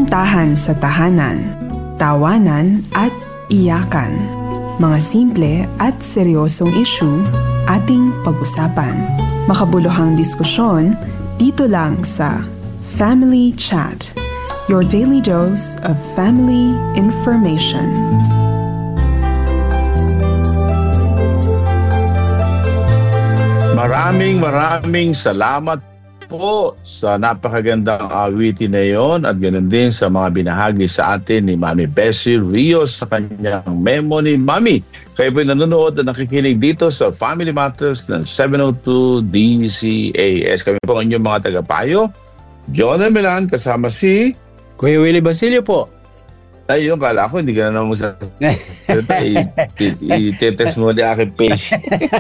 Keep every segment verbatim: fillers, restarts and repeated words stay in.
Kasintahan sa tahanan, tawanan at iyakan. Mga simple at seryosong issue ating pag-usapan. Makabuluhang diskusyon dito lang sa Family Chat, your daily dose of family information. Maraming maraming salamat po sa napakagandang awitin na yon at ganoon din sa mga binahagi sa atin ni Mami Bessie Rios sa kanyang memo ni Mami. Kayo po nanonood at nakikinig dito sa Family Matters ng seven oh two D C A S. Kami po ang inyong mga tagapayo, John Milan, kasama si Kuya Willie Basilio po. Ay, yun, kala ko, hindi ka na naman sa... I-test mo na aking page.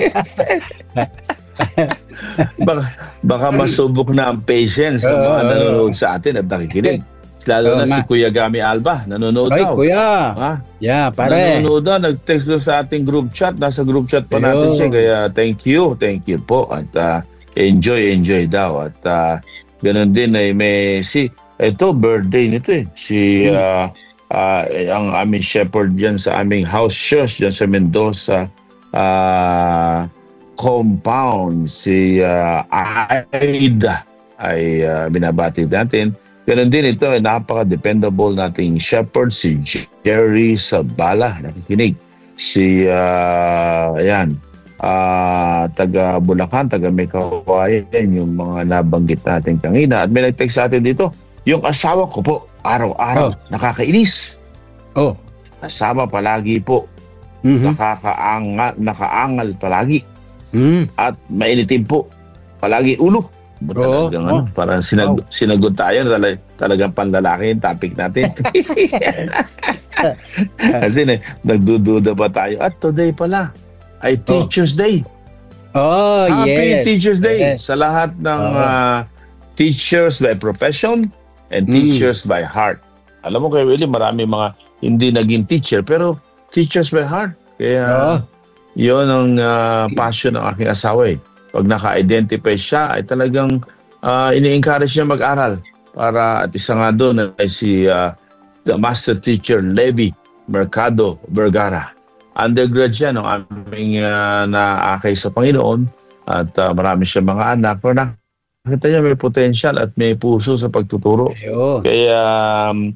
baka, baka masubok na ang patience ng mga nanonood sa atin at nakikinig. Lalo uh, na si Kuya Gami Alba, nanonood Ay, daw. Kuya. Ha? Yeah, pare. Nanonood daw, nag-text daw sa ating group chat. Nasa group chat pa Ayo. natin siya. Kaya thank you, thank you po. At uh, enjoy, enjoy daw. At uh, ganun din ay may si... Ito, birthday nito eh. Si... Uh, uh, ang aming shepherd dyan sa aming house church dyan sa Mendoza. Ah... Uh, compound, si uh, Aida ay uh, binabati natin. Ganun din ito, ay napaka-dependable nating shepherd, si Jerry Sabala, nakikinig. Si, uh, ayan, uh, taga Bulacan, taga Mekawayan, yung mga nabanggit natin kanina. At may nag-text sa atin dito, yung asawa ko po, araw-araw, oh. nakakainis. Oh. Asawa palagi po, mm-hmm. nakakaangal, nakaangal palagi. Mm. At mainitin po. Palagi ulo. Oo. Talagang, ano, Oh. parang sinag, oh. sinagot tayo. Talag, talagang panlalaki yung topic natin. Kasi na, nagdududa pa tayo. At today pala ay Teacher's oh. Day. Oh, Happy yes. Teacher's Day Yes. sa lahat ng oh. uh, teachers by profession and mm. teachers by heart. Alam mo kayo, Willie, marami mga hindi naging teacher pero teachers by heart. Kaya... Oh. Yun ang uh, passion ng aking asawa eh. Pag naka-identify siya, ay talagang uh, ini-encourage siya mag-aral. Para at isa nga doon ay si uh, the master teacher Levi Mercado Vergara. Undergrad siya ng aming uh, naakay sa Panginoon at uh, marami siya mga anak. Pero nakita niya may potential at may puso sa pagtuturo. Ayo. Kaya um,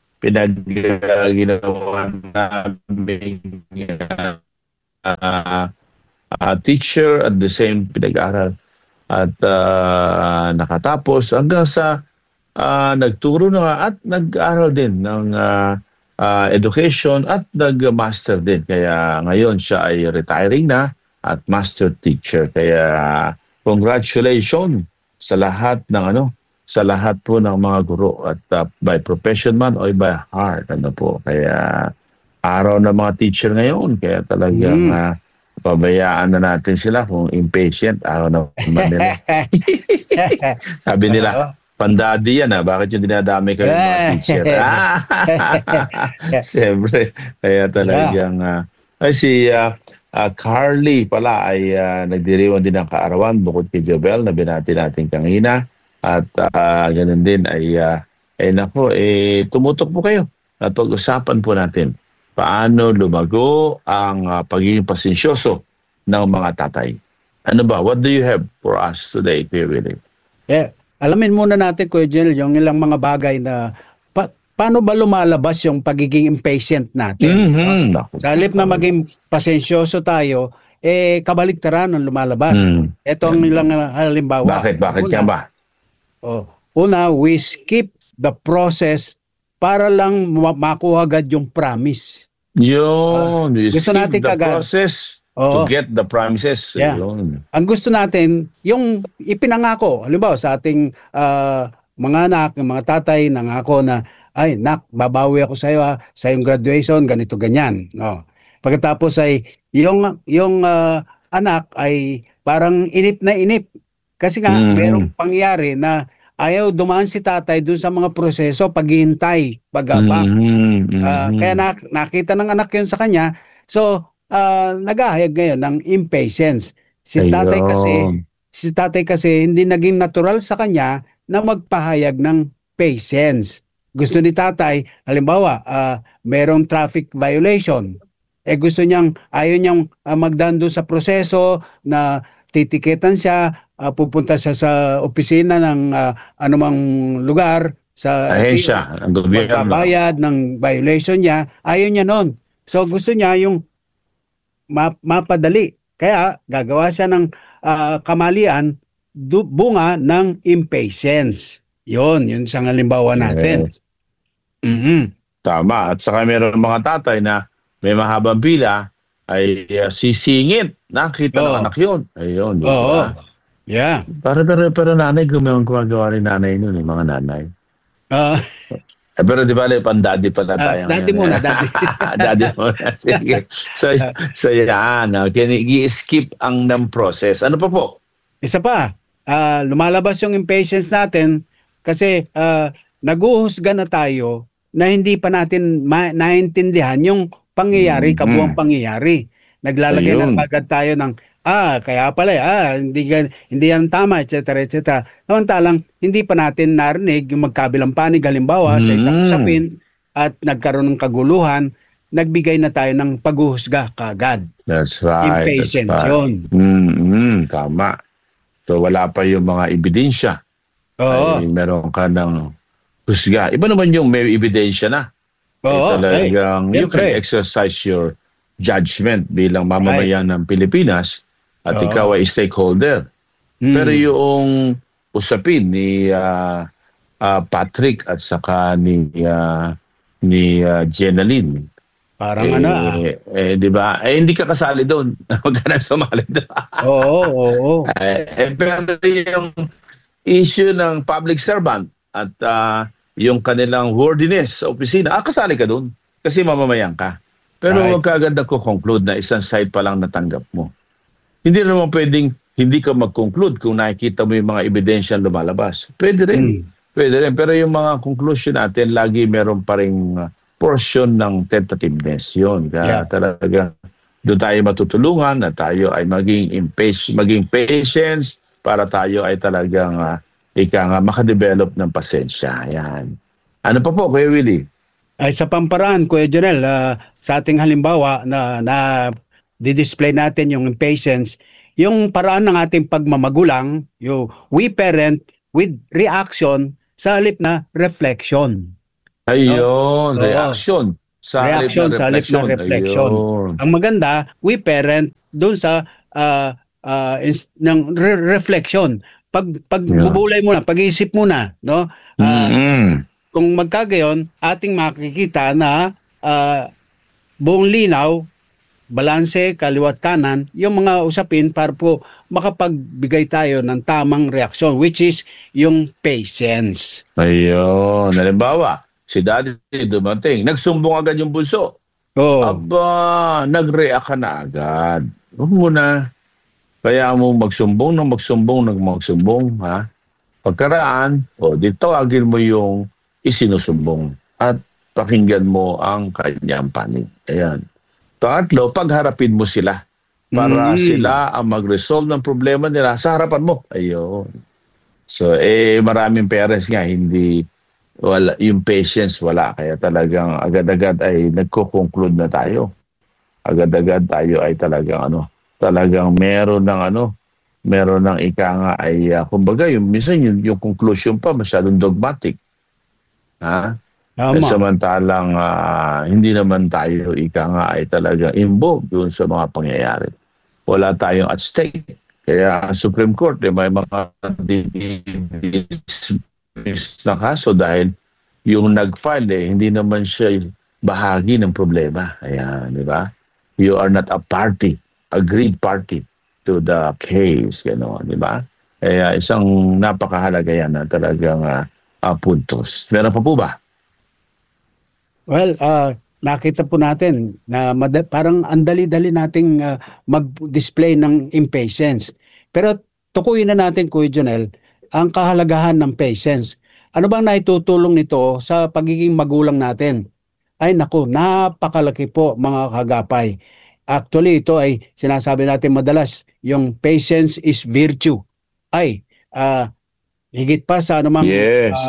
pinag-ginawa namin uh, Uh, uh, teacher at the same pinag-aaral at uh, nakatapos hanggang sa uh, nagturo na nga at nag-aaral din ng uh, uh, education at nag-master din. Kaya ngayon siya ay retiring na at master teacher. Kaya congratulations sa lahat ng ano, sa lahat po ng mga guro at uh, by profession man o by heart. Ano po. Kaya araw ng mga teacher ngayon, kaya talagang mm. uh, pabayaan na natin sila kung impatient, araw na nila. Sabi nila, pandadi yan ha, bakit yung dinadami kayo mga teacher? Ah! Siyempre, kaya talagang, uh, ay si uh, uh, Carly pala ay uh, nagdiriwan din ng kaarawan bukod kay Jobel na binati natin kanina. At uh, ganun din ay, uh, ay nako, eh, tumutok po kayo at pag-usapan po natin paano lumago ang uh, pagiging pasensyoso ng mga tatay. Ano ba? What do you have for us today, Kuya Willie? Yeah. Alamin muna natin, Kuya Jenel, yung ilang mga bagay na pa- paano ba lumalabas yung pagiging impatient natin? Mm-hmm. Uh, sa halip na maging pasensyoso tayo, eh kabaligtaran ang lumalabas. Mm. Ito ang ilang halimbawa. Bakit? Bakit una, yan ba? Oh, una, we skip the process para lang makuha agad yung promise. Yun, uh, gusto natin the kagad. process Oo. to get the promises. Yeah. Yun. Ang gusto natin, yung ipinangako, halimbawa sa ating uh, mga anak, yung mga tatay, nangako na, ay, nak, babawi ako sa iyo ha, sa iyong graduation, ganito, ganyan. No. Pagkatapos ay, yung, yung uh, anak ay parang inip na inip. Kasi nga, mm. merong pangyari na ayaw dumaan si tatay dun sa mga proseso, paghihintay, pag-abang. Mm-hmm. Uh, kaya na, nakita ng anak yun sa kanya. So, uh, nag-ahayag ngayon ng impatience. Si Ayun. tatay kasi, si tatay kasi hindi naging natural sa kanya na magpahayag ng patience. gusto ni tatay, halimbawa, uh, merong traffic violation. Eh gusto niyang, ayaw niyang uh, magdaan doon sa proseso na titiketan siya, uh, pupunta siya sa opisina ng uh, anumang lugar, sa L T O, Ahensya ng gobyerno. magbabayad ng violation niya, ayaw niya noon. So gusto niya yung map- mapadali. Kaya gagawa siya ng uh, kamalian, du- bunga ng impatience. Yun, yun sa halimbawa natin. Yes. Mm-hmm. Tama. At saka meron mga tatay na may mahabang pila ay uh, sisingit. Nakita ng Oo. anak yun. Ayun, di Oo. ba? Yeah. Para, pero, pero nanay, gumawang gumagawa rin nanay nun, eh, mga nanay. Uh, Eh, pero di ba, pan-daddy pala Ah, tayo. daddy ngayon. muna, daddy. Daddy muna. Sige. So, so yan. Okay. I-skip ang ng process. Ano pa po? Isa pa, ah, lumalabas yung impatience natin kasi ah, naguhusga na tayo na hindi pa natin ma- naintindihan yung pangyayari, Mhm. kabuang pangyayari. Naglalagay Ayun. na agad tayo ng, ah, kaya pala, ah, hindi, gan- hindi yan tama, et cetera, et cetera. Samantalang, hindi pa natin narinig yung magkabilang panig, halimbawa, sa isang Mhm. usapin at nagkaroon ng kaguluhan, nagbigay na tayo ng paghuhusga kaagad. That's right. Impatience That's right. yun. Mm-hmm. Tama. So, wala pa yung mga ebidensya. Oo. Ay, meron ka ng husga. Iba naman yung may ebidensya na. Oo. eh, talagang eh, you can siyempre. exercise your judgment bilang mamamayan ng Pilipinas at Oo. ikaw ay stakeholder. Mm. Pero yung usapin ni ah, ah, Patrick at saka ni ah, ni ah, Jenaline, Parang eh, ano ah. eh, di ba? Eh, hindi ka kasali doon. Huwag ka na sumali doon. Oo, oo, oo. eh, eh, pero yung issue ng public servant at ah, yung kanilang wordiness sa opisina, ah, kasali ka doon kasi mamamayan ka. Pero Right. huwag ka agad nagko-conclude na isang side pa lang natanggap mo. Hindi naman pwedeng hindi ka mag-conclude kung nakikita mo yung mga ebidensya lumalabas. Pwede rin. Mm. Pwede rin. Pero yung mga conclusion natin, lagi meron pa rin uh, portion ng tentativeness yun. Kaya Yeah. talaga doon tayo matutulungan na tayo ay maging impatient, maging patience para tayo ay talagang uh, ika nga makadevelop ng pasensya. Yan. Ano pa po, Kuya Willie? Ay sa pamparaan, Kuya Jonel, ah, sa ating halimbawa na, na di-display natin yung impatience, yung paraan ng ating pagmamagulang, yung we parent with reaction sa halip na reflection. Ayun, Oo. reaction. Sa halip Reaction na sa halip na reflection. reflection. Ayun. Ang maganda, we parent doon sa ah, ah, ins- ng re- reflection. Pag pagbubulay mo na, pag-iisip mo na, no? Ah, Mm-mm. kung magkagayon, ating makikita na ah, buong linaw, balanse, kaliwat kanan, yung mga usapin para po makapagbigay tayo ng tamang reaksyon, which is yung patience. Ayun. Halimbawa, si daddy dumating, nagsumbong agad yung bunso. Oh, Aba, nag-react ka na agad. Huwag mo na. Kaya mo magsumbong nang magsumbong nang magsumbong, ha? Pagkaraan, o di tawagin mo yung isinusumbong at pakinggan mo ang kanyang panig. Ayan. Pangatlo, pagharapin mo sila para Mm. sila ang mag-resolve ng problema nila sa harapan mo. Ayun. So, eh, maraming parents nga, hindi, wala, yung patience wala. Kaya talagang agad-agad ay nagko-conclude na tayo. Agad-agad tayo ay talagang ano, talagang meron ng ano, meron ng ika nga ay, uh, kumbaga, yung, minsan yung, yung conclusion pa masyadong dogmatic. Ha? Eh, tama. samantalang ah, hindi naman tayo ika nga ay talagang involved doon sa mga pangyayari. Wala tayong at stake. Kaya ang Supreme Court, eh, may mga dismiss na kaso dahil yung nag-file, eh, hindi naman siya bahagi ng problema. Ayan, di ba? You are not a party, agreed party to the case. Gano'n, di ba? Kaya isang napakahalaga yan na talagang ah, ah, puntos. Meron pa po ba? Well, ah, nakita po natin na mada- parang andali-dali nating ah, mag-display ng impatience. Pero tukuyin na natin, Kuya Jonel, ang kahalagahan ng patience. Ano bang naitutulong nito sa pagiging magulang natin? Ay naku, napakalaki po mga kagapay. Actually, ito ay sinasabi natin madalas, yung patience is virtue. Ay, ah, higit pa sa anumang Yes. ah,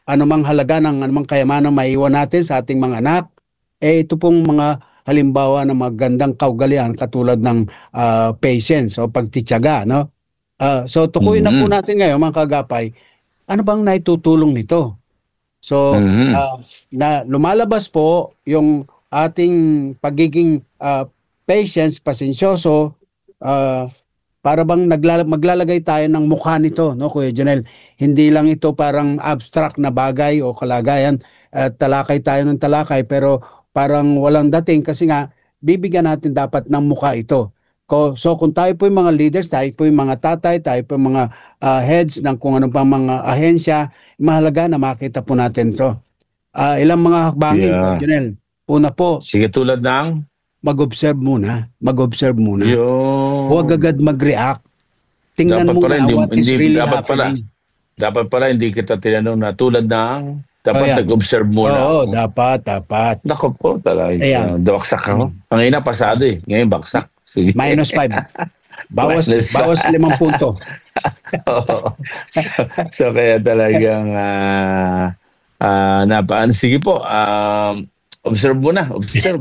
anumang halaga ng anumang kayamanan maiwan natin sa ating mga anak, eh ito pong mga halimbawa ng magandang kaugalian katulad ng uh, patience o pagtityaga, no? Uh, so tukuyin na po Mhm. natin ngayon mga kagapay, ano bang naitutulong nito? So Mhm. uh, na lumalabas po yung ating pagiging uh, patience, pasensyoso, uh, para bang naglala- maglalagay tayo ng mukha nito, no, Kuya Jonel? Hindi lang ito parang abstract na bagay o kalagayan, at talakay tayo ng talakay, pero parang walang dating kasi nga, bibigyan natin dapat ng mukha ito. Ko, so kung tayo po yung mga leaders, tayo po yung mga tatay, tayo po yung mga ah, heads ng kung ano pang mga ahensya, mahalaga na makita po natin ito. Ah, ilang mga hakbangin, Kuya Yeah. Jonel. Una po, Sige, tulad ng mag-observe muna. Mag-observe muna. Huwag yun. agad mag-react. Tingnan Dapat pala muna hindi what is hindi really dapat pala happening. dapat pala hindi kita tinanong na tulad ng Oh, dapat yan. nag-observe muna Oo, ako. dapat, dapat. Nako po, talaga. Ayan. Baksak ako. Mm. Ang ina pasado eh. Ngayon baksak. Sige. Minus five. Bawas, Minus bawas five. limang punto. Oo. so, so kaya talagang ah ah, napaan. Sige po, um, observe muna. Observe.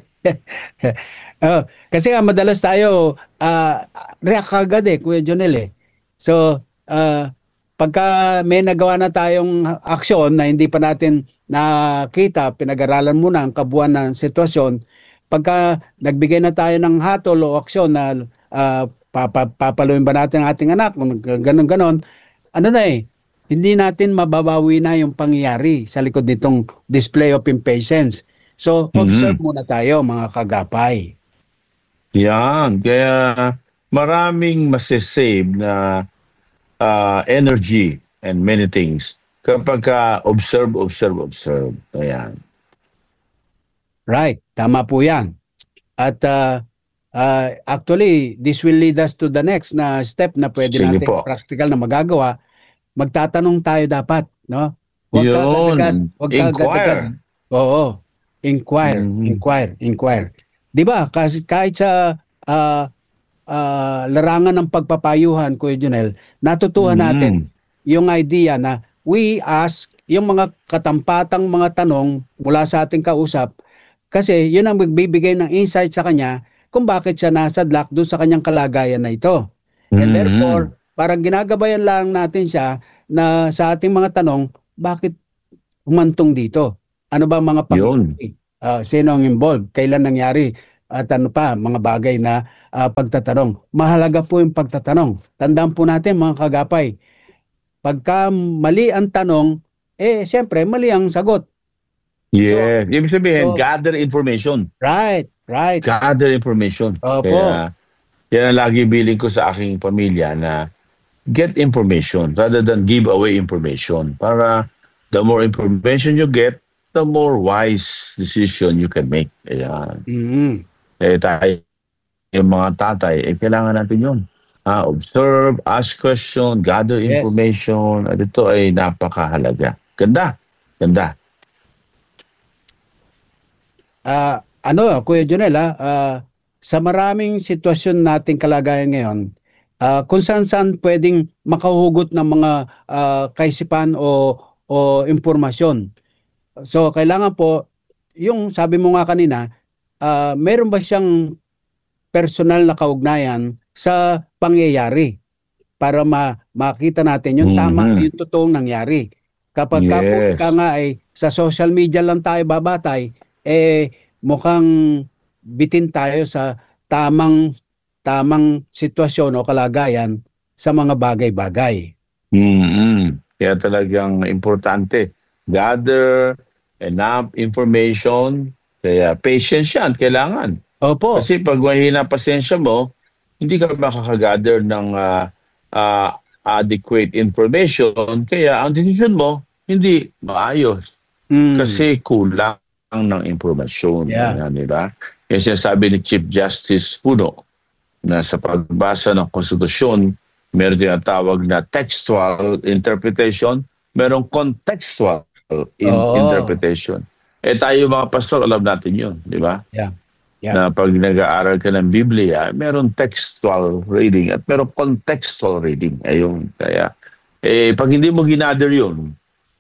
Oh, kasi nga madalas tayo ah, react agad eh, Kuya Jonel eh. So, ah, pagka may nagawa na tayong aksyon na hindi pa natin nakita, pinag-aralan muna ang kabuuan ng sitwasyon, pagka nagbigay na tayo ng hatol o aksyon na ah, papa, papaluin ba natin ang ating anak, ganon-ganon, ano na eh, hindi natin mababawi na yung pangyayari sa likod nitong display of impatience. So, observe Mhm. muna tayo mga kagapay. Yan. Kaya maraming masisave na ah, energy and many things kapag ka observe, observe, observe. Ayan. Right, tama po yan. At uh, uh, actually, this will lead us to the next na step na pwede Sige natin po. practical na magagawa. Magtatanong tayo dapat, no? Huwag ka agad-agad, Yun. huwag ka agad-agad. Inquire. Oo, inquire, Mhm. inquire, inquire. Di ba? Kasi kahit sa ah, ah, larangan ng pagpapayuhan, Kuya Junel, natutuhan natin Mhm. yung idea na we ask yung mga katampatang mga tanong mula sa ating kausap, kasi yun ang magbibigay ng insight sa kanya kung bakit siya nasadlak doon sa kanyang kalagayan na ito. And therefore, Mhm. parang ginagabayan lang natin siya na sa ating mga tanong, bakit humantong dito? Ano ba mga Yun. pangyayari? Ah, sino ang involved? Kailan nangyari? At ano pa, mga bagay na ah, pagtatanong. Mahalaga po yung pagtatanong. Tandaan po natin mga kagapay, pagka mali ang tanong, eh siyempre mali ang sagot. So, Yes. Ibig sabihin, so gather information. right, right. Gather information. Opo. Kaya, yan ang lagi billing ko sa aking pamilya na get information rather than give away information. Para the more information you get, the more wise decision you can make. Ayan. Mm. Eh tayo, yung mga tatay, eh kailangan natin yun. Ah, observe, ask question, gather Yes. information. At ito ay napakahalaga. Ganda. Ganda. Ah, ano, Kuya Jonel, ah, ah, sa maraming sitwasyon nating kalagayan ngayon, ah, kung saan-saan pwedeng makahugot ng mga ah, kaisipan o o impormasyon. So kailangan po, yung sabi mo nga kanina, ah, meron ba siyang personal na kaugnayan sa pangyayari para ma makita natin yung tama, Mhm. yung totoong nangyari. Kapag ka po Yes. ika nga ay sa social media lang tayo babatay, eh mukhang bitin tayo sa tamang tamang sitwasyon o kalagayan sa mga bagay-bagay. mm Kaya talagang importante. Gather enough information. Kaya patience yan, kailangan. Opo. Kasi pag mahina pasensya mo, hindi ka makakagather ng ah, ah, adequate information. Kaya ang decision mo, hindi maayos. Mm. Kasi kulang ng impormasyon. Yeah. Ayan, di ba? Yung sinasabi ni Chief Justice Puno na sa pagbasa ng konstitusyon, meron din ang tawag na textual interpretation, merong contextual in- Oo. interpretation. Eh tayo mga pastor, alam natin yun, di ba? Yeah. Yeah. Na pag nag-aaral ka ng Biblia, meron textual reading at meron contextual reading. Ayun, kaya, eh, pag hindi mo ginather yun,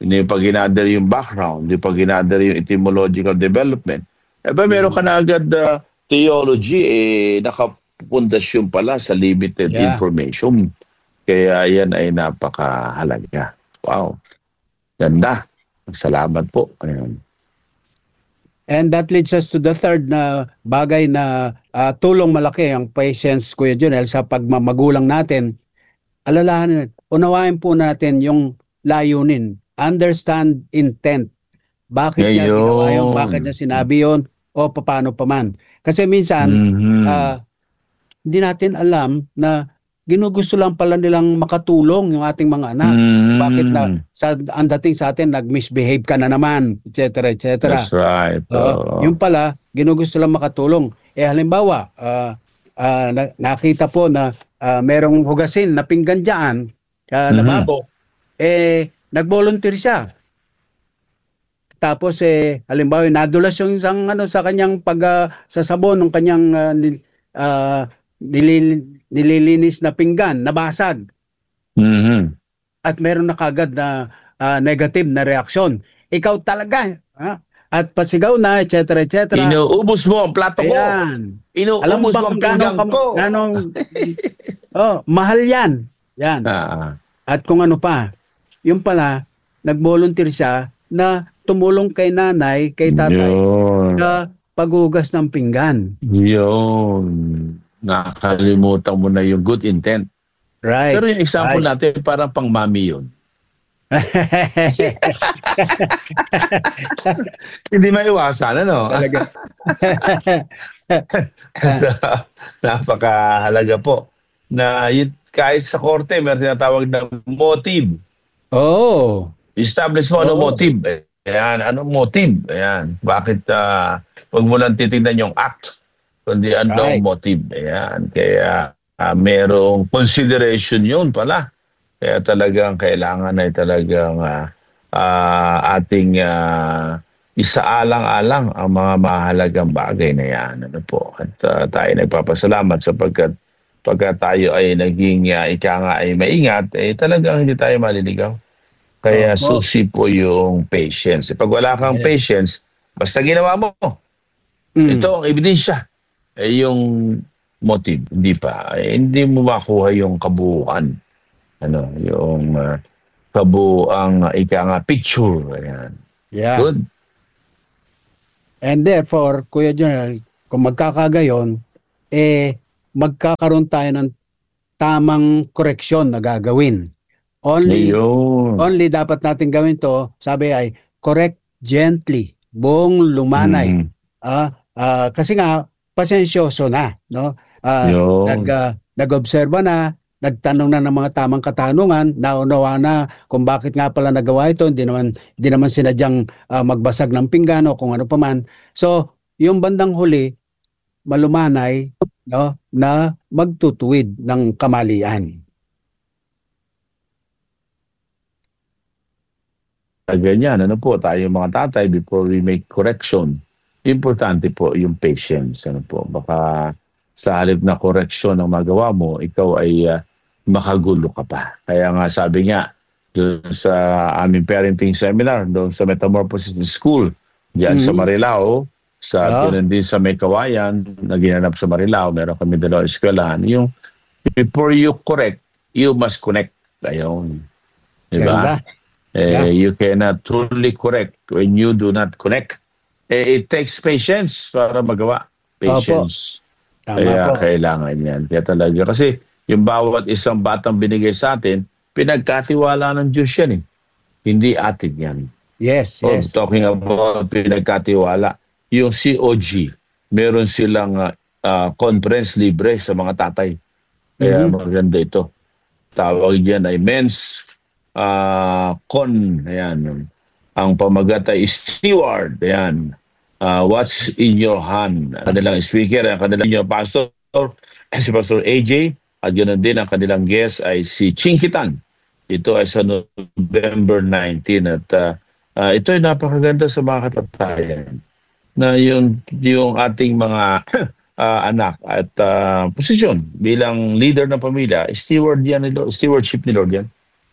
hindi pa ginadar yung background, hindi pa ginadar yung etymological development. Eh ba meron ka na agad uh, theology, eh, nakapundasyon pala sa limited Yeah. information. Kaya yan ay napakahalaga. Wow. Ganda. Salamat po. Ayun. And that leads us to the third na bagay na ah, tulong malaki ang patience, Kuya Jonel, sa pagmamagulang natin. Alalahanin, unawain po natin yung layunin. Understand intent. Bakit niya Ngayon. ginawa yun? Bakit niya sinabi yun? O paano pa man. Kasi minsan, Mhm. ah, hindi natin alam na ginugusto lang pala nilang makatulong yung ating mga anak. Mhm. Bakit na sa ang dating sa atin nag-misbehave ka na naman, et cetera et cetera. That's right. Oo. Oo. Yung pala, ginugusto lang makatulong. Eh halimbawa, ah, ah, na- nakita po na ah, merong hugasin na pinggan dyan, ah, Mhm. lababo, eh nag-volunteer siya. Tapos eh halimbawa nadulas yung isang ano sa kanyang pag ah, sa sabon ng kanyang ah, ni- ah, nilil- nililinis na pinggan, nabasag Mhm. at meron na kagad na ah, negative na reaksyon. Ikaw talaga, ha? At pasigaw na, et cetera et cetera. Inuubos mo ang plato ko. Ayan. Alam mo Inuubos ba mo ang kung pinggan gano'ng, ko. gano'ng, oh, mahal yan. Yan. Ah, At kung ano pa, yung pala, nag-volunteer siya na tumulong kay nanay, kay tatay, yun. sa paghugas ng pinggan. Yun. Nakalimutan mo na yung good intent. Right. Pero yung example Right. natin, parang pang mami yun. Hindi maiwasan, ano? Talaga. So, napakahalaga po na yun, kahit sa korte, meron tinatawag na motive. Oh. Establish mo ano Oo. motive. Ayan, ano motive? Ayan. Bakit uh, wag mo lang titignan yung act, kundi ano Right. ang motive. Ayan. Kaya uh, merong consideration yun pala. Kaya talagang kailangan ay talagang uh, uh, ating uh, isaalang-alang ang mga mahalagang bagay na yan. Ano po? At uh, tayo nagpapasalamat sapagkat pagka tayo ay naging uh, ika nga ay maingat, eh talagang hindi tayo maliligaw. Kaya Opo. susi po yung patience. Pag wala kang Yes. patience, basta ginawa mo, Mm. ito ang ebidensya. Eh, yung motive, hindi pa. Eh, hindi mo makuha yung kabuuan. Ano, yung uh, kabuuang uh, ika nga picture. Ayan. Yeah. Good. And therefore, Kuya Jonel, kung magkakagayon, eh, magkakaroon tayo ng tamang koreksyon na gagawin. Only, Ayun. only dapat natin gawin to, sabi ay, correct gently, buong lumanay. Mm. Ah, ah, kasi nga, pasensyoso na. No? Ah, Yun. nag, ah, nag-obserba na, nagtanong na ng mga tamang katanungan, naunawa na kung bakit nga pala nagawa ito, hindi naman, hindi naman sinadyang ah, magbasag ng pinggan o kung ano pa man. So, yung bandang huli, malumanay, no, na magtutuwid ng kamalian. Ganyan, ano po, tayo mga tatay, before we make correction, importante po yung patience. Ano po, baka sa halip na correction ang magawa mo, ikaw ay uh, makagulo ka pa. Kaya nga sabi nga, doon sa aming parenting seminar, doon sa Metamorphosis School, diyan sa Mhm. Marilao, sa Ah. ganoon din sa May Kawayan, na ginanap sa Marilao, meron kami dalawang eskwelahan. Yung, before you correct, you must connect. Ayun. Diba? Ganda. Eh, Yeah. You cannot truly correct when you do not connect. Eh, it takes patience para magawa. Patience. Tama Kaya po. kailangan yan. Kaya talaga. Kasi yung bawat isang batang binigay sa atin, pinagkatiwala ng Diyos yan eh. Hindi atin yan. Yes, Oh, yes. talking about pinagkatiwala, yung C O G, meron silang uh, uh, conference libre sa mga tatay. Kaya Mhm. maganda ito. Tawag diyan ay men's uh, con. Ayan. Ang pamagat ay steward. Ayan. Uh, what's in your hand? Ang kanilang speaker, ang kanilang yung pastor, si Pastor A J, at ganoon din ang kanilang guest ay si Chinkitan. Ito ay sa November nineteenth at uh, uh, ito ay napakaganda sa mga kapatayan na yung, yung ating mga uh, anak at uh, posisyon bilang leader ng pamilya, steward yan ni Lord, stewardship ni Lord yan.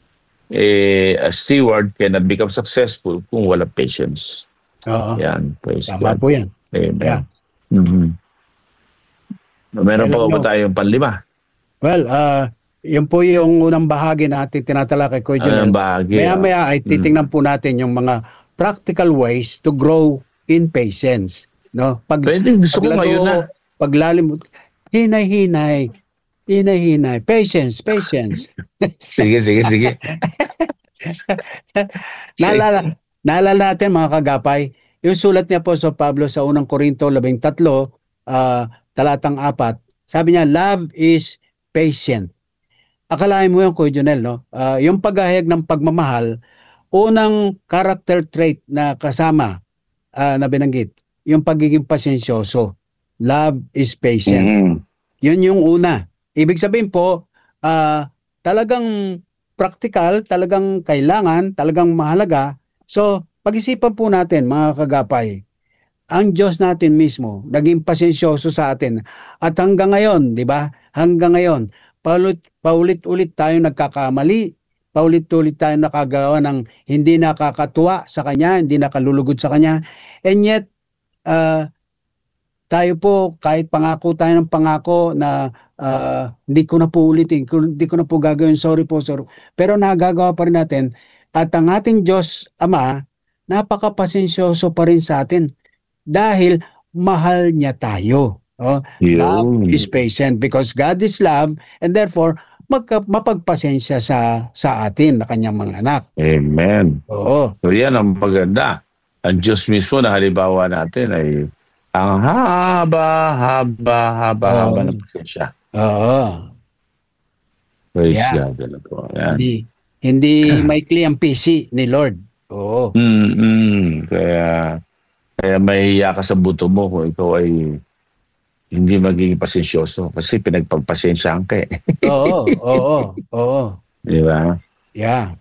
eh, a steward cannot become successful kung wala patience. Oo. Yan, praise Tama God. po yan. Amen. Yeah. Mhm. Meron Kailan pa ba nyo- tayong panlima? Well, uh, yun po yung unang bahagi na ating tinatalakay ko, Junel. Anong bahagi? Maya-maya ay Mm. titingnan po natin yung mga practical ways to grow in patience. No? Pag, Pwede, gusto ko ngayon na. paglalim, hinay-hinay, hinay-hinay, patience, patience. Sige, sige, sige. Naalala, naalala natin mga kagapay, yung sulat niya po sa Pablo sa unang Korinto labing tatlo, uh, talatang apat, sabi niya, love is patient. Akalain mo yung Kuya Junel, no? Uh, yung paghahayag ng pagmamahal, unang character trait na kasama uh, na binanggit, yung pagiging pasensyoso. Love is patient. Mhm. Yun yung una. Ibig sabihin po, uh, talagang practical, talagang kailangan, talagang mahalaga. So, pag-isipan po natin mga kagapay, ang Diyos natin mismo, naging pasensyoso sa atin. At hanggang ngayon, di ba? Hanggang ngayon, paulit, paulit-ulit tayo nagkakamali, paulit-ulit tayo nakagawa ng hindi nakakatuwa sa Kanya, hindi nakalulugod sa Kanya. And yet, uh, tayo po, kahit pangako tayo ng pangako na uh, hindi ko na po ulitin, hindi ko na po gagawin, sorry po, sorry. Pero nagagawa pa rin natin. At ang ating Diyos Ama, napakapasensyoso pa rin sa atin dahil mahal niya tayo. Oh, love Yun. is patient because God is love and therefore magka, mapagpasensya sa sa atin na kanyang mga anak. Amen. Oo. So yan ang maganda. Ang Diyos mismo na halimbawa natin ay ang haba, haba, haba, Oo. haba ng pasensya. Oo. Praise Yeah. God. Ano po. Yan. Hindi hindi maikli ang P C ni Lord. Oo. Mm-mm. Kaya, kaya mahihiya ka sa buto mo kung ikaw ay hindi magiging pasensyoso kasi pinagpagpasensyaan ka eh. Oo, oo, oo. Di ba? Yeah.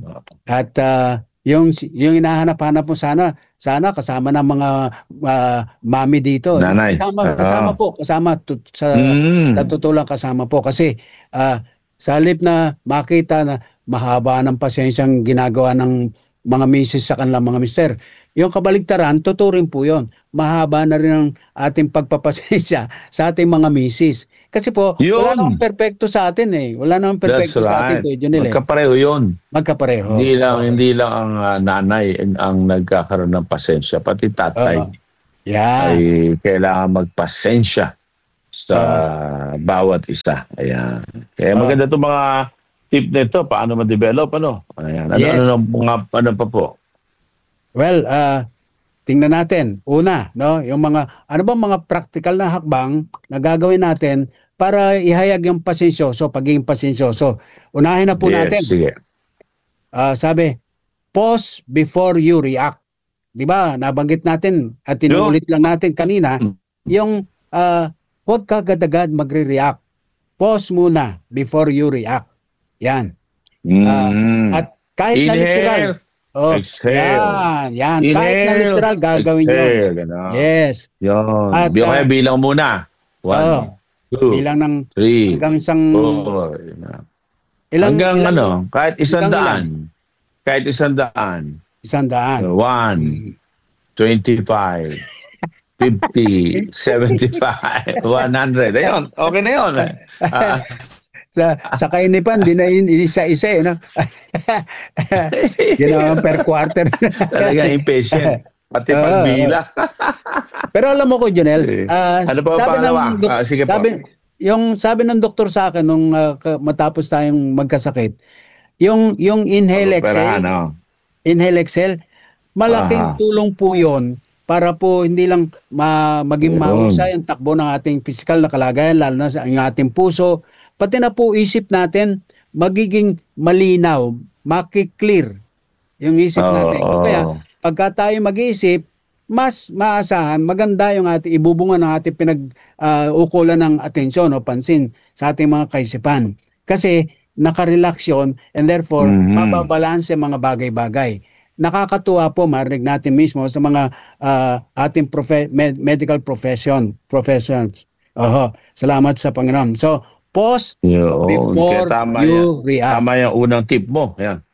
At uh, yung yung hinahanap-hanap mo sana, sana kasama ng mga uh, mami dito. Nanay. Kasama, Oo. kasama po, kasama tu- sa Mm. natutulang kasama po kasi uh, sa halip na makita na mahaba ng pasensyang ginagawa ng mga misis sa kanilang mga mister. Yung kabaligtaran, tuturin po yon. Mahaba na rin ang ating pagpapasensya sa ating mga misis. Kasi po, Yun. wala namang perfecto sa atin eh. Wala namang That's perfecto sa atin. right. Kuya Junel, eh. Magkapareho yun. Magkapareho. Hindi lang, Okay. hindi lang ang ah, nanay ang, ang nagkakaroon ng pasensya. Pati tatay Oo. Yan. ay kailangan magpasensya sa bawat isa. Ayan. Kaya Oo. maganda itong mga tip nito. Paano ma-develop? Ano? Ayan. Ano, Yes. ano, ano, mga, ano pa po? Well, uh, tingnan natin. Una, no, yung mga ano bang mga practical na hakbang na gagawin natin para ihayag yung pasensyoso, pagiging pasensyoso. Unahin na po Yes, natin. sige. Ah, sabi, pause before you react. 'Di ba? Nabanggit natin at tinuulit lang natin kanina Mm. yung uh, huwag ka agad-agad magre-react. Pause muna before you react. Yan. Mm. At kahit na literal. Inhale. Oh, Exhale. yan, yan. Kahit na Inhale. literal gagawin nyo. Exhale. Gano'n. Yes. Yun. At, Bilang kaya ah, bilang muna. One, Oo. two, Bilang ng three, hanggang isang four. ilang, Hanggang ilang, ano, kahit isang hanggang daan. Kahit isang daan. isang daan. One, Mm. twenty-five, fifty, seventy-five, one hundred. Ayun, okay na yun. Ah, Sa sa kainipan, di na in- isa-isa eh, no? Ginawa per quarter. talaga impatient. Pati Oo, pagbilang. Pero alam mo ko, Junel, Eh, ah, ano pa ang sabi pangalawa? ng dok- Ah, sige po. sabi, yung sabi ng doktor sa akin nung ah, ka- matapos tayong magkasakit, yung yung inhale Operahan, exhale, no? inhale exhale, malaking Aha. tulong po 'yon para po hindi lang ma, maging Yun. mahusay ang takbo ng ating physical na kalagayan, lalo na sa ang ating puso, pati na po isip natin magiging malinaw, maki-clear yung isip natin. Oo. Kaya pagka tayo mag-iisip, mas maasahan, maganda yung ating ibubunga ng ating pinag-ukulan ng atensyon o pansin sa ating mga kaisipan. Kasi nakarelax yun and therefore Mhm. mababalanse mga bagay-bagay. Nakakatuwa po marinig natin mismo sa mga ah, ating profe- med- medical profession professions. Oho, salamat sa Panginoon. So, pause Yun. before Kaya tama you yan. react. Tama yung unang tip mo. Yan.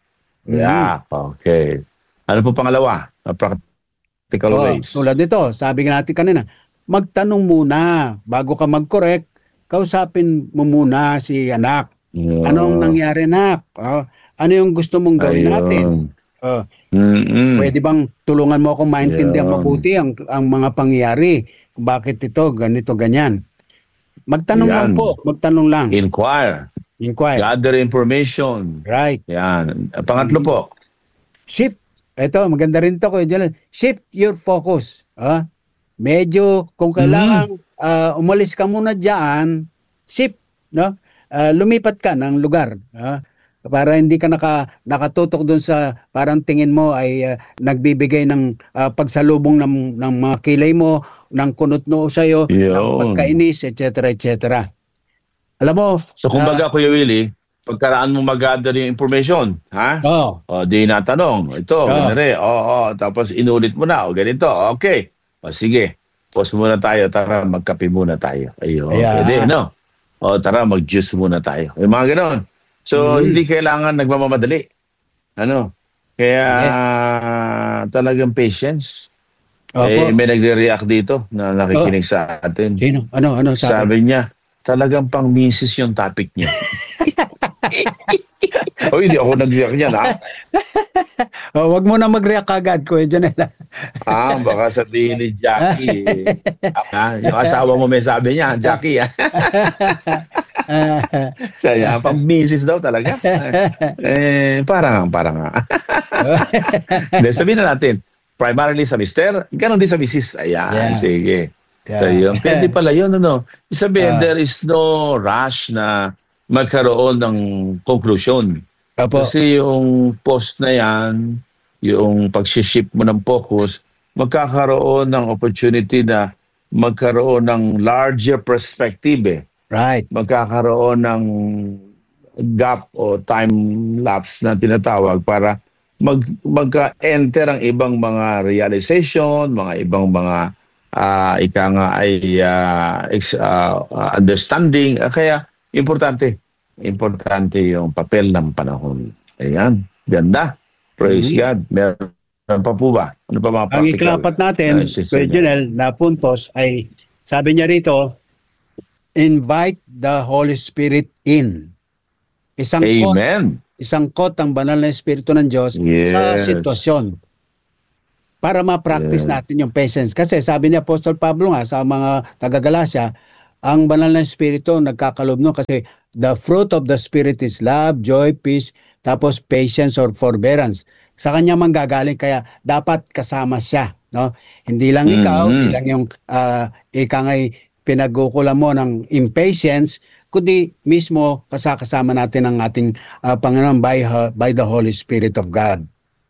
Yeah, okay. Ano po pangalawa? Uh, practical Oh, ways. tulad nito, sabi nga natin kanina, magtanong muna bago ka mag-correct, kausapin mo muna si anak. Anong Yeah. nangyari, anak? Oh, ano yung gusto mong gawin natin? Ayun. Oh, Mm-mm. pwede bang tulungan mo akong maintindihan Ayun. mabuti ang, ang mga pangyayari? Bakit ito, ganito, ganyan? Magtanong lang Yan. po, magtanong lang. Inquire. Inquire. Gather information. Right. Yan. Pangatlo po. Shift. Ito, maganda rin to, Kuya Janel. Shift your focus. Ah, medyo, kung kailangan ah, umalis ka muna dyan, shift, no? Ah, lumipat ka ng lugar. Ah, para hindi ka naka, nakatutok doon sa parang tingin mo ay ah, nagbibigay ng ah, pagsalubong ng, ng mga kilay mo, ng kunot noo sa'yo, ng Yun. pagkainis, et cetera, et cetera. Alam mo, So kumbaga, Kuya Willie, pagkaraan mo mag-gather yung information, ha? oh, O, di natanong. Ito, Ah. ganire. O, o, tapos inulit mo na. O, ganito. Okay. O, sige. Pause muna tayo. Tara, magkape muna tayo. Ayun. Ayan. Pwede, no? O, tara, mag-juice muna tayo. Yung mga ganon. So, Mhm. hindi kailangan nagmamamadali. Ano? Kaya, talagang patience. opo. Eh, may nagre-react dito na nakikinig sa atin. Sino? Ano, ano sabi? Sabi niya, talagang pang misis yung topic niya. O, hindi ako nag-react niyan, ha? Oh, wag mo na mag-react agad, Kuya Janel. Ah, baka sabihin ni Jackie. eh, ah, yung asawa mo may sabi niya, Jackie. Ah. Saya, pang misis daw talaga. Eh, parang, parang. Hindi, sabihin na natin, primarily sa mister, ganun din sa misis. Ayan, Yeah. sige. Yeah. So, yun. Pwede pala yun, ano? Sabihin, Ah. there is no rush na magkaroon ng conclusion. Opo. Kasi yung post na yan, yung pag-shift mo ng focus, magkakaroon ng opportunity na magkaroon ng larger perspective eh. Right. Magkakaroon ng gap o time lapse na tinatawag para mag magka-enter ang ibang mga realization, mga ibang mga uh, ika nga ay uh, ex, uh, understanding. Uh, kaya importante, importante yung papel ng panahon. Ayan, ganda. Praise Mhm. God. Meron pa po ba? Ano pa mga Ang practical? ikaapat natin, uh, system Kuya niya? Janel, na puntos ay, sabi niya rito, invite the Holy Spirit in. Isang quote, Amen. isang quote ang banal na Espiritu ng Diyos sa Yes. sitwasyon. Para ma-practice Yes. natin yung patience. Kasi sabi ni Apostol Pablo nga sa mga taga-Galacia, ang banal na Espiritu nagkakalob nun kasi the fruit of the Spirit is love, joy, peace, tapos patience or forbearance. Sa kanya manggagaling, kaya dapat kasama siya. No? Hindi lang ikaw, Mhm. hindi lang yung uh, ika nga'y pinagkukulan mo ng impatience, kundi mismo kasakasama natin ang ating uh, Panginoon by, uh, by the Holy Spirit of God.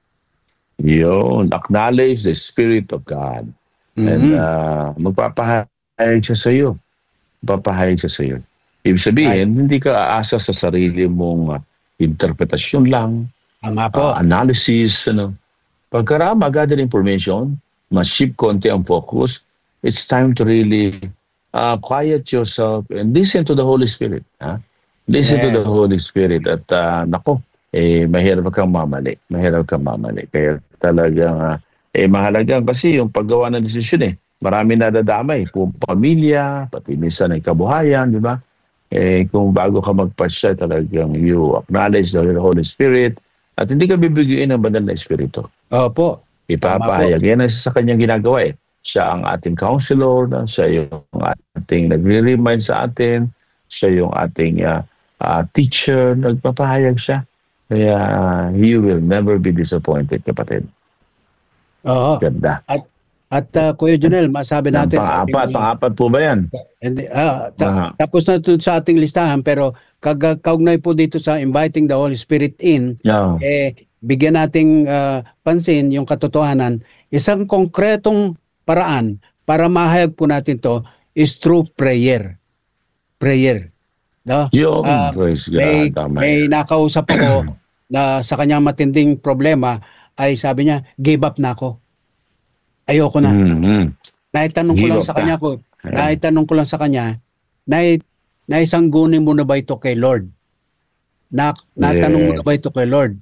Yun, acknowledge the Spirit of God. And Mhm. uh, magpapahayag siya sa iyo. Magpapahayag siya sa iyo. Ibig sabihin, hindi ka aasa sa sarili mong uh, interpretasyon lang, Tama po. uh, analysis, ano. Pagkarama, gather information, mas-shift konti ang focus, it's time to really uh, quiet yourself and listen to the Holy Spirit. Ha? Listen to the Yes. Holy Spirit. At uh, nako, eh, mahirap kang mamali. Mahirap kang mamali. Kaya talagang, uh, eh, mahalaga kasi yung paggawa ng desisyon eh. Marami nadadamay. Kung pamilya, pati minsan ay kabuhayan, di ba? Eh, kung bago ka magpasya, talagang you acknowledge the Holy Spirit at hindi ka bibigyan ng banal na Espiritu. Opo. Ipapahayag. Yan ang sa kanyang ginagawa eh. Siya ang ating counselor, na siya yung ating nagre-remind sa atin, siya yung ating uh, uh, teacher, nagpapahayag siya. Kaya uh, he will never be disappointed, kapatid. Oo. Ganda. At at uh, Kuya Junel, masabi Ang natin sa ating pang-apat, mga- pang-apat po ba yan? Hindi, ah, ta- Aha. tapos na ito sa ating listahan, pero kag- kaugnay po dito sa inviting the Holy Spirit in, Yeah. eh, bigyan nating ah, pansin yung katotohanan. Isang konkretong paraan para mahayag po natin to is through prayer. Prayer. No? Yung, Ah, praise God. may, Tama may yan. nakausap ako na sa kanyang matinding problema ay sabi niya, give up na ako. Ayoko na. Mhm. Naitanong ko Give lang up sa ka. kanya ko, Ayan. naitanong ko lang sa kanya, nai, naisanggunin mo na ba ito kay Lord? Na, natanong mo Yes. na ba ito kay Lord?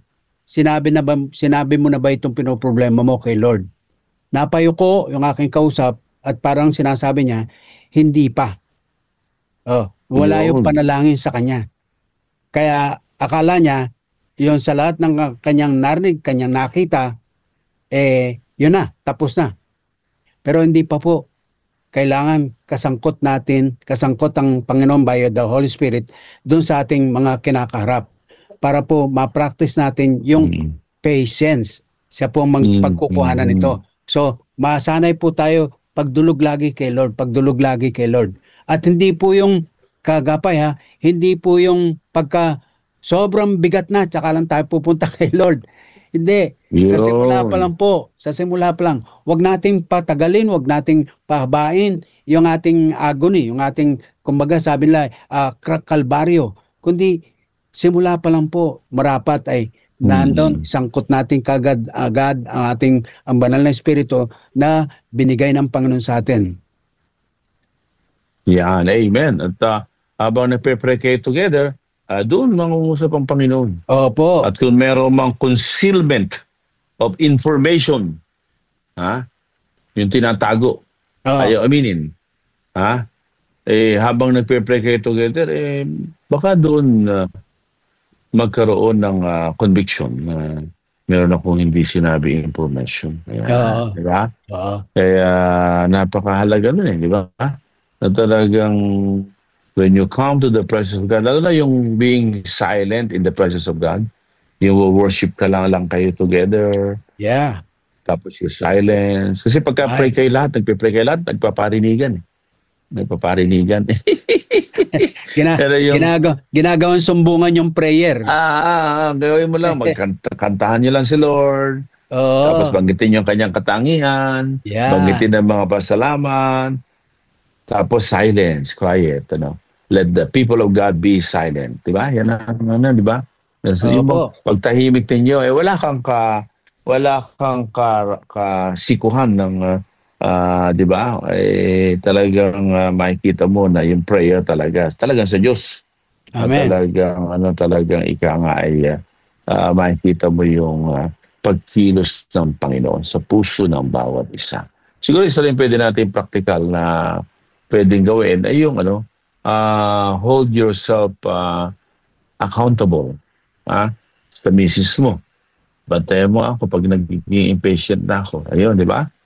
sinabi na ba, sinabi mo na ba itong pinoproblema mo kay Lord? Napayuko yung aking kausap at parang sinasabi niya, hindi pa. Oh, wala yung Yun. panalangin sa kanya. Kaya akala niya, yun sa lahat ng kanyang narinig, kanyang nakita, eh, yun na, tapos na. Pero hindi pa po. Kailangan kasangkot natin, kasangkot ang Panginoon by the Holy Spirit dun sa ating mga kinakaharap para po ma-practice natin yung Mm. patience. Siya po ang Mm, magpagkukuhanan mm. nito. So, masanay po tayo pagdulog lagi kay Lord, pagdulog lagi kay Lord. At hindi po yung kagapay ha, hindi po yung pagka sobrang bigat na, tsaka lang tayo pupunta kay Lord. Hindi. Sa simula pa Yun. lang po, sa simula pa lang, wag nating patagalin, wag nating pahabain yung ating agony, yung ating, kumbaga sabi nila, uh, kalbaryo. Kundi, simula pa lang po, marapat ay nandun, Mm. sangkot natin kagad agad ang ating ang banal na espiritu na binigay ng Panginoon sa atin. Yan, amen. At uh, habang nagpe-pray kayo together, uh, doon mangungusap ang Panginoon. Opo. At kung meron mang concealment of information, ha, yung tinatago, Oo. ayaw aminin, ha, eh, habang nagpe-pray kayo together, eh, baka doon uh, magkaroon ng uh, conviction na meron akong hindi sinabi information. Ayan, Oo. di ba? Oo. Kaya napakahalaga nun eh, di ba? Na talagang when you come to the presence of God, lalo na yung being silent in the presence of God, yung worship ka lang lang kayo together, Yeah. tapos yung silence. Kasi pagka-pray Ay. kayo lahat, nagpe-pray kayo lahat, nagpaparinigan. Nagpaparinigan. Gina, Pero yung, ginagawa, ginagawang sumbungan yung prayer. ah, ah, ah, gawin mo lang, magkantahan nyo lang si Lord, Oo. tapos banggitin yung kanyang katangian, Yeah. banggitin ang mga pasalamat, tapos silence, quiet, ano. Let the people of God be silent. Diba? Yan ang ano, diba? So, yung Opo. pagtahimik ninyo, eh wala kang ka, wala kang ka, kasikuhan ng, uh, uh, diba? Eh, talagang uh, makikita mo na yung prayer talaga, talagang sa Diyos. Amen. At talagang, ano, talagang ika nga ay uh, makikita mo yung uh, pagkilos ng Panginoon sa puso ng bawat isa. Siguro isa rin pwede natin practical na pwedeng gawin ay yung ano, uh, hold yourself uh, accountable, ha? Sa misis mo. Bantayan mo ako pag nagiging impatient na ako. Ayun, di ba?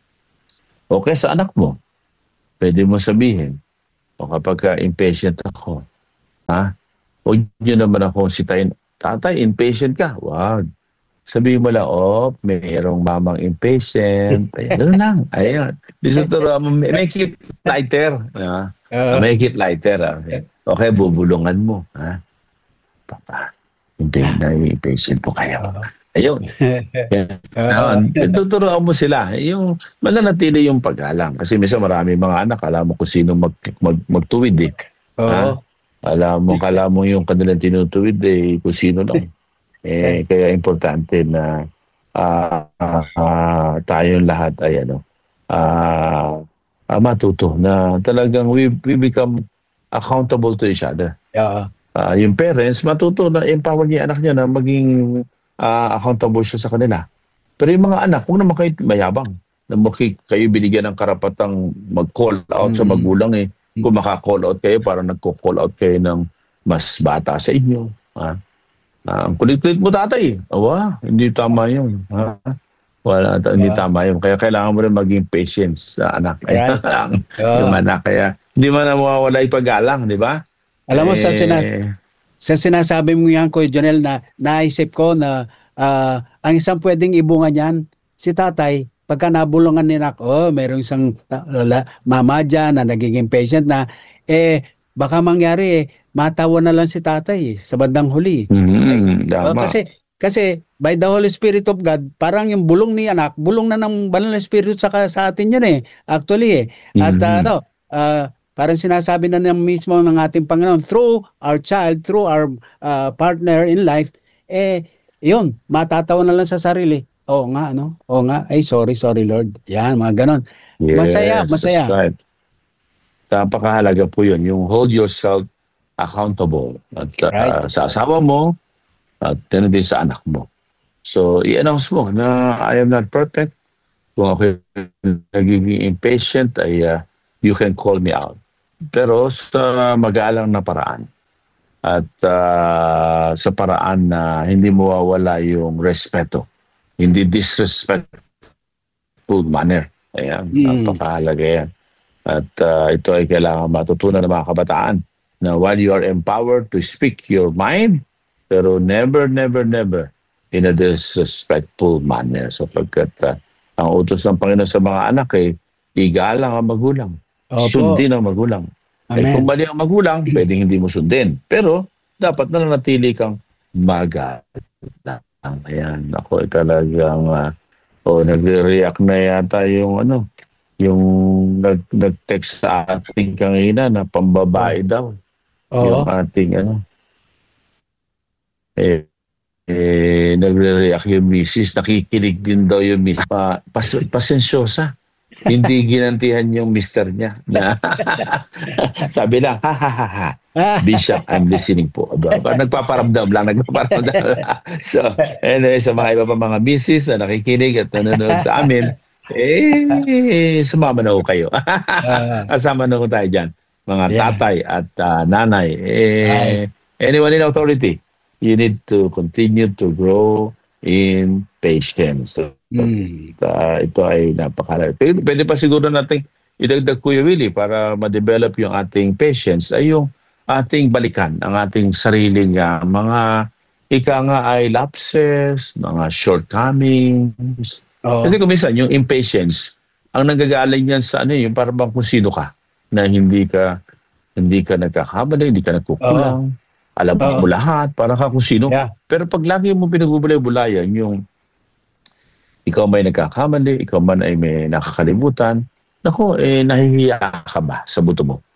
Okay, sa anak mo, pwede mo sabihin, o kapag ka impatient ako, ha? Huwag nyo naman ako sitayin, tatay, impatient ka. Wag. Sabihin mo lang, oh, mayroong mamang impatient. Ayun, gano'n lang. Ayun. Disuturo, make it lighter. Uh, Oo. make it lighter. Uh. Okay, bubulungan mo. Ha? Papa, impatient po kayo. Ayun. Ayun. Tuturuan mo sila. Yung mananatili yung pag-alang. Kasi minsan marami mga anak, alam mo kung sino mag, mag, magtuwid eh. Oo. Ha? Alam mo, alam mo yung kanilang tinutuwid eh, kung sino lang. Eh, kaya importante na uh, uh, uh, tayong lahat ay ano, uh, uh, matuto na talagang we, we become accountable to each other. Oo. Uh, yung parents, matuto na empower niya anak niya na maging uh, accountable siya sa kanila. Pero yung mga anak, huwag naman kayo mayabang. Na maki, kayo binigyan ng karapatang mag-call out mm. sa magulang eh. Kung maka-call out kayo, parang nagko-call out kayo ng mas bata sa inyo. Ha? Uh, ang kulit-kulit mo tatay. Awa, hindi tama yun. Ha? Wala, uh, hindi tama yun. Kaya kailangan mo rin maging patience sa anak. Right. Yung uh. anak. Kaya hindi mo na mawawala yung pag-alang, di ba? Alam mo, eh, sa, sinas sa sinasabi mo yan, Kuya Jonel, na naisip ko na uh, ang isang pwedeng ibunga niyan, si tatay, pagka nabulungan ni Nak, oh, mayroong isang uh, mama dyan na nagiging patient na, eh, baka mangyari eh, matawa na lang si tatay eh, sa bandang huli. Mm-hmm, uh, kasi, kasi by the Holy Spirit of God, parang yung bulong ni anak, bulong na ng banal na Espiritu sa, sa atin yun eh, actually eh. At mm-hmm. uh, ano, uh, parang sinasabi na ng mismo ng ating Panginoon, through our child, through our uh, partner in life, eh, yun, matatawa na lang sa sarili. Oo nga, ano? Oo nga, ay sorry, sorry Lord. Yan, mga ganon. Yes, masaya, masaya. That's right. Napakahalaga po yun, yung hold yourself accountable at uh, right. sa asawa mo at din sa anak mo. So, i-announce mo na I am not perfect. Kung ako nagiging impatient, ay uh, you can call me out. Pero sa magalang na paraan. At uh, sa paraan na hindi mawawala yung respeto. Hindi disrespectful manner. Ayan, Mm. napakahalaga yan. At uh, ito ay kailangan matutunan ng mga kabataan na while you are empowered to speak your mind, pero never, never, never in a disrespectful manner. Sapagkat uh, ang utos ng Panginoon sa mga anak ay igalang ang magulang. Opo. Sundin ang magulang. Eh, Amen. kung mali ang magulang, pwedeng hindi mo sundin. Pero dapat na nanatili kang magalang. Ayan, ako ay talagang uh, oh, nagre-react na yata yung ano, yung nag, nag-text sa ating kanina na pambabae daw. Oo. Yung ating ano. Eh, eh nagre-react yung misis, nakikinig din daw yung misis. Pa, pas, pasensyosa. Hindi ginantihan yung mister niya. Na sabi lang, ha ha ha ha. Bishop, I'm listening po. Aba, nagpaparamdam lang, nagpaparamdam lang. So, anyway, sa mga iba pa mga misis na nakikinig at nanonood sa amin, eh, sumama na ho kayo. Kasama na ho tayo dyan. Mga Yeah. tatay at uh, nanay. Eh, anyone in authority, you need to continue to grow in patience. So, Mm. uh, ito ay napakahalaga. Pwede, pwede pa siguro natin idagdag, Kuya Willie, para ma-develop yung ating patience ay yung ating balikan, ang ating sariling uh, mga ika nga ay lapses, mga shortcomings. Oo. Kasi kung minsan, yung impatience, ang nanggagaling yan sa ano, yung parang bang kung sino ka, na hindi ka hindi ka nagkakamali, hindi ka nagkukulang, alam Oo. mo lahat, parang ka kung sino. Yeah. Pero pag lagi mo pinagbubulay-bulayan, yung ikaw may nagkakamali, ikaw man ay may nakakalimutan, naku, eh, nahihiya ka ba sa buto mo?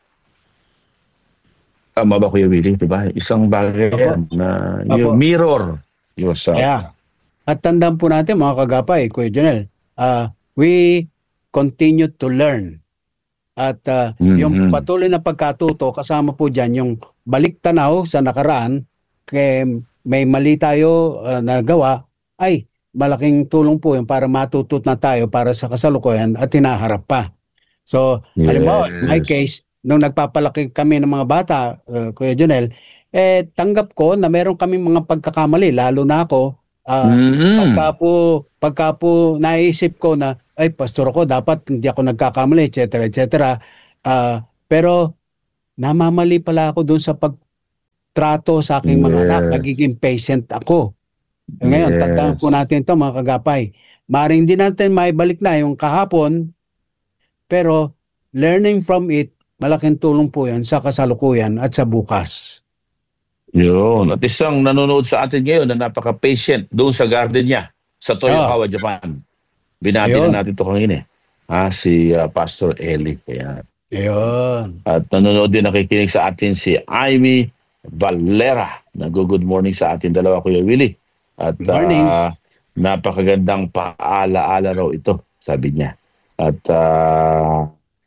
Tama ba, Kuya Willie? Diba? Isang bagay Opo. yan na Opo. you mirror yourself. Yeah. At tandaan po natin mga kagapay, Kuya Jonel, uh, we continue to learn. At uh, Mhm. yung patuloy na pagkatuto, kasama po dyan yung balik tanaw sa nakaraan, kay may mali tayo uh, nagawa, ay malaking tulong po yung para matutut na tayo para sa kasalukuyan at hinaharap pa. So, halimbawa, in my Yes. case, nung nagpapalaki kami ng mga bata, uh, Kuya Jonel, eh, tanggap ko na meron kaming mga pagkakamali, lalo na ako, ah, Mhm. pagka po, pagka po naisip ko na, ay, pastor ako, dapat hindi ako nagkakamali, et cetera, et cetera. Ah, pero, namamali pala ako doon sa pagtrato sa aking mga Yes. anak. Nagiging patient ako. Ngayon, Yes. tandaan po natin ito mga kagapay. Maring din natin maibalik na yung kahapon, pero learning from it, malaking tulong po yan sa kasalukuyan at sa bukas. Yun. At isang nanonood sa atin ngayon na napaka-patient doon sa garden niya sa Toyokawa, Japan. Binati Ayun. na natin ito kanina. Ah, si uh, Pastor Eli. Kaya. Ayun. At nanonood din, nakikinig sa atin si Amy Valera. Nag-good morning sa atin dalawa, Kuya Willie. At Good morning. uh, napakagandang paala-ala raw ito, sabi niya. At uh,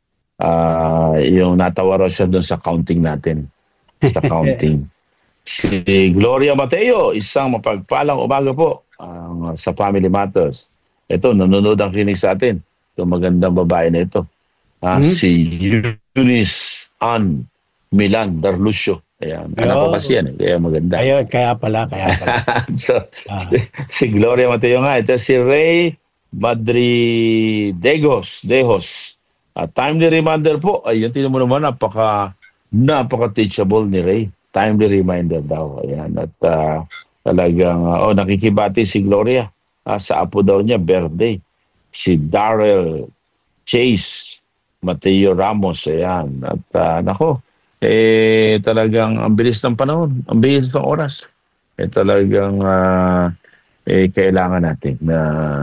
uh, yung natawa raw siya doon sa counting natin. Sa counting. Si Gloria Mateo, isang mapagpalang umaga po ang sa Family Matters. Ito, nanonood ang kinig sa atin. Itong magandang babae na ito. Ah, Mhm. Si Eunice Ann Milan Darlucio. Ayan. Anak ko Ayun. kasi yan. Eh. Kaya maganda. Ayun, kaya pala, kaya pala. so, Ah. si, si Gloria Mateo nga. Ito si Ray Madridegos. Dejos. Uh, timely reminder po. Ayun, tinan mo naman, napaka, napaka-teachable ni Ray. Timely reminder daw. Ayan. At uh, talagang, uh, oh, nakikibati si Gloria. Uh, sa apo daw niya, birthday. Si Darrell Chase Mateo Ramos. Ayan. At uh, nako, eh, talagang ang bilis ng panahon. Ang bilis ng oras. Eh, talagang uh, eh, kailangan natin na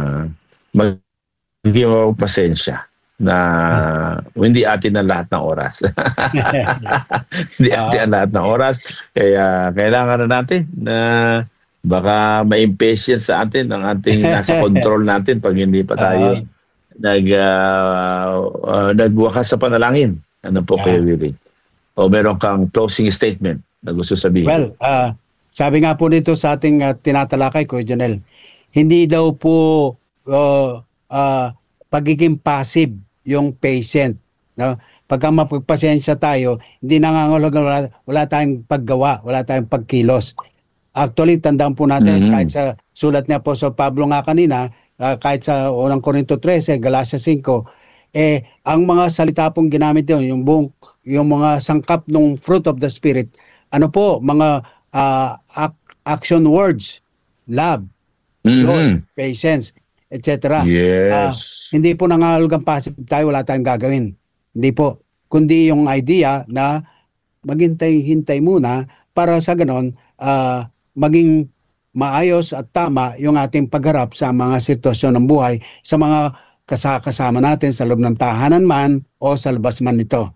magiging pasensya na hindi atin ang lahat ng oras. Hindi atin ang lahat ng oras. Kaya kailangan na natin na baka ma-impatient sa atin ang ating nasa control natin pag hindi pa tayo Ah. nag, uh, uh, nagwakas sa panalangin. Ano po, Yeah. Kuya Willie? O meron kang closing statement na gusto sabihin? Well, ah, sabi nga po dito sa ating uh, tinatalakay, Kuya Jonel, hindi daw po uh, uh, pagiging passive yung patient. No? Pagka mapagpasensya tayo, hindi nangangahulugan wala, wala tayong paggawa, wala tayong pagkilos. Actually, tandaan po natin, Mhm. kahit sa sulat ni Apostol Pablo nga kanina, uh, kahit sa unang Korinto thirteen, Galacia five, eh, ang mga salita pong ginamit yun, yung buong, yung mga sangkap ng fruit of the Spirit, ano po, mga uh, ac- action words, love, joy, Mhm. patience, et cetera. Ah, Yes. hindi po nangangahulugang passive tayo, wala tayong gagawin. Hindi po. Kundi yung idea na maghintay-hintay muna para sa ganon ah, maging maayos at tama yung ating pagharap sa mga sitwasyon ng buhay, sa mga kasakasama natin sa loob ng tahanan man o sa labas man nito.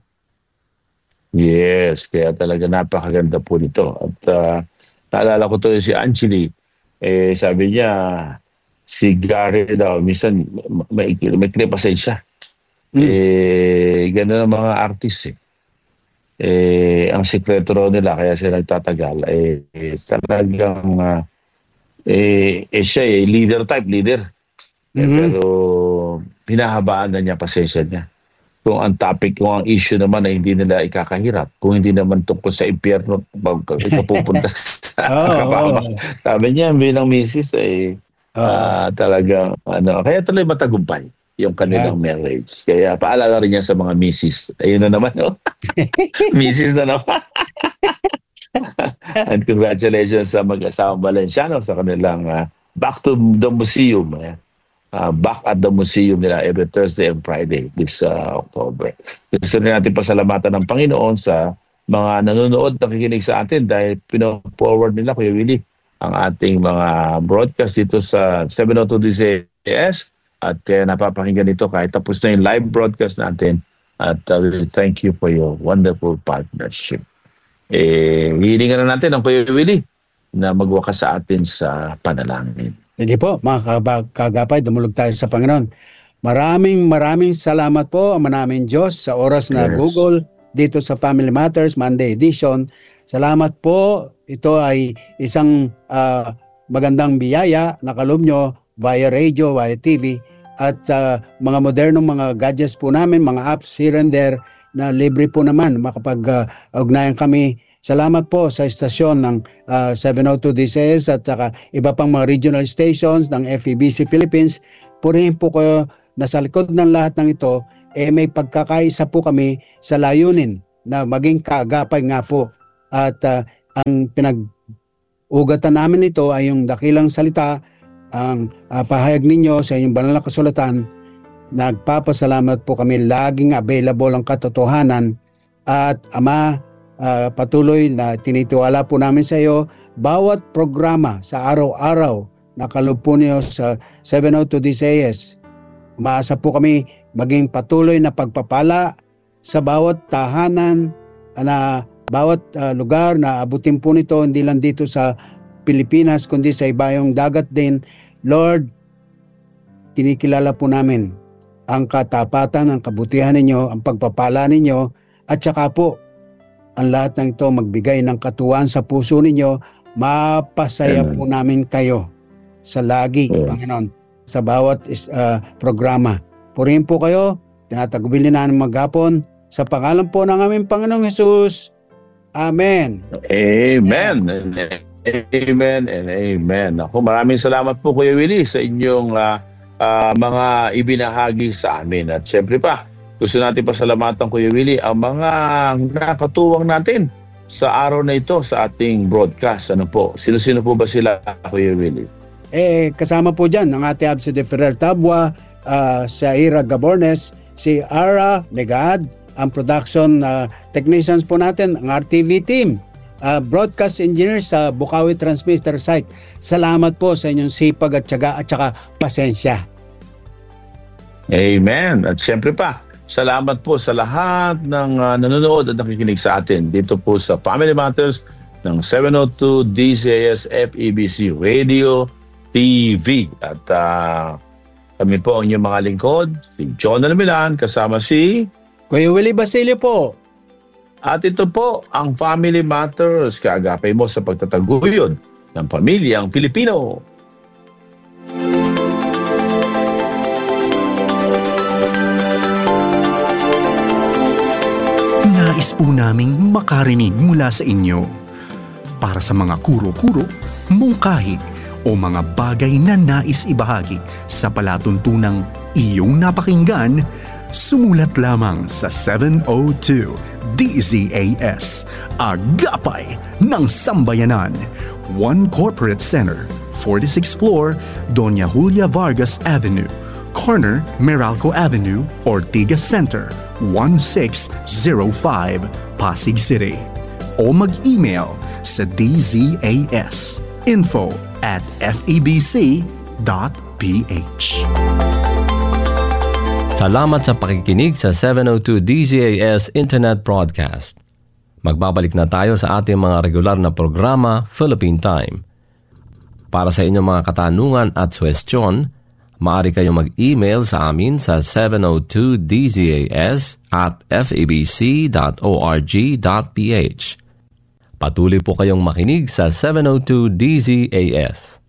Yes, kaya talaga napakaganda po nito. At ah, naalala ko to si Angeli, eh, sabi niya, si Gary daw, minsan may, may kripasin siya. Mm. Eh, gano'n ang mga artist eh. Eh, ang sikreto raw nila, kaya sila nagtatagal, eh, eh talagang, ah, eh, eh, siya eh, leader type, leader. Eh, Mhm. pero pinahabaan na niya pasensya niya. Kung ang topic, kung ang issue naman ay hindi nila ikakahirap, kung hindi naman tungkol sa impyerno, ikapupunta sa Oo, kapama. oo. Sabi niya, bilang misis, eh, Oo. ah, talagang, ano, kaya tuloy matagumpay yung kanilang Yan. marriage. Kaya paalala rin niya sa mga misis. Ayun na naman, oh. Misis na naman. And congratulations sa mag-asawang Valenciano sa kanilang ah, Back to the Museum. Eh. Uh, back at the museum nila every Thursday and Friday this uh, October. Gusto rin natin pasalamatan ng Panginoon sa mga nanonood, nakikinig sa atin dahil pino-forward nila, Kuya Willie, ang ating mga broadcast dito sa seven oh two D C S at kaya napapakinggan ito kahit tapos na yung live broadcast natin at uh, we thank you for your wonderful partnership. Eh, hihilingan na natin ang Kuya Willie na magwakas sa atin sa panalangin. Sige po, mga kaba- kagapay, dumulog tayo sa Panginoon. Maraming maraming salamat po, Ama namin Diyos, sa oras na Yes. Google dito sa Family Matters Monday Edition. Salamat po. Ito ay isang ah, magandang biyaya na kaloob nyo via radio, via T V, at ah, mga modernong mga gadgets po namin, mga apps here and there na libre po naman makapag-ugnayan kami. Salamat po sa istasyon ng ah, seven oh two D C S at saka iba pang mga regional stations ng F E B C Philippines. Purihin po kayo na sa likod ng lahat ng ito, eh may pagkakaisa po kami sa layunin na maging kaagapay nga po. At ah, ang pinag-ugatan namin ito ay yung dakilang salita, ang ah, pahayag ninyo sa inyong banal na kasulatan. Nagpapasalamat po kami, laging available ang katotohanan. At Ama, Uh, patuloy na tinitiwala po namin sa iyo bawat programa sa araw-araw na kaloob po niyo sa seven oh two D C S. Umaasa po kami maging patuloy na pagpapala sa bawat tahanan, na bawat uh, lugar na abutin po nito, hindi lang dito sa Pilipinas kundi sa ibayong dagat din. Lord, kinikilala po namin ang katapatan, ang kabutihan ninyo, ang pagpapala ninyo, at saka po ang lahat ng ito magbigay ng katuwaan sa puso ninyo. Mapasaya Amen. po namin kayo sa lagi, Yeah. Panginoon, sa bawat uh, programa. Purihin po kayo, tinatagubili na ng maghapon, sa pangalan po ng aming Panginoong Jesus. Amen. Amen. Amen and amen. Ako, maraming salamat po Kuya Willie sa inyong ah, ah, mga ibinahagi sa amin. At syempre pa, gusto natin pasalamatan Kuya Willie ang mga nakatuwang natin sa araw na ito sa ating broadcast. Ano po? Sino-sino po ba sila, Kuya Willie? Eh, kasama po dyan ang ate Absi de Ferrer Tabua, uh, si Ira Gabornes, si Ara Negad, ang production uh, technicians po natin, ang R T V team, uh, broadcast engineers sa Bukawi Transmitter site. Salamat po sa inyong sipag at tiyaga at saka pasensya. Amen. At syempre pa, salamat po sa lahat ng uh, nanonood at nakikinig sa atin dito po sa Family Matters ng seven oh two D C S F E B C Radio T V. At uh, kami po ang inyong mga lingkod, si John Milan, kasama si... Kuya Willie Basilio po. At ito po ang Family Matters, kaagapay mo sa pagtataguyod ng pamilyang Pilipino. Nais po naming makarinig mula sa inyo. Para sa mga kuro-kuro, mungkahi o mga bagay na nais ibahagi sa palatuntunang iyong napakinggan, sumulat lamang sa seven oh two D Z A S, Agapay ng Sambayanan, One Corporate Center, forty-sixth floor, Doña Julia Vargas Avenue, corner Meralco Avenue, Ortigas Center, one six zero five, Pasig City. O mag-email sa d z a s info at f e b c dot p h. Salamat sa pakikinig sa seven oh two D Z A S Internet Broadcast. Magbabalik na tayo sa ating mga regular na programa, Philippine Time. Para sa inyong mga katanungan at suwestyon, maaari kayong mag-email sa amin sa seven oh two D Z A S at f e b c dot org dot p h. Patuloy po kayong makinig sa seven oh two D Z A S.